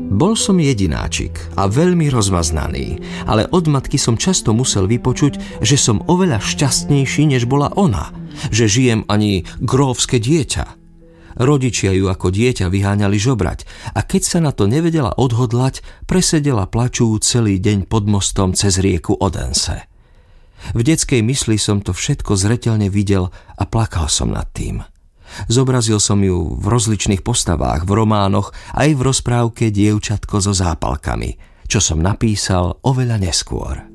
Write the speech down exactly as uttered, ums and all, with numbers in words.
Bol som jedináčik a veľmi rozmaznaný, ale od matky som často musel vypočuť, že som oveľa šťastnejší, než bola ona, že žijem ani grófske dieťa. Rodičia ju ako dieťa vyháňali žobrať a keď sa na to nevedela odhodlať, presedela plačú celý deň pod mostom cez rieku Odense. V detskej mysli som to všetko zreteľne videl a plakal som nad tým. Zobrazil som ju v rozličných postavách, v románoch aj v rozprávke Dievčatko so zápalkami, čo som napísal oveľa neskôr.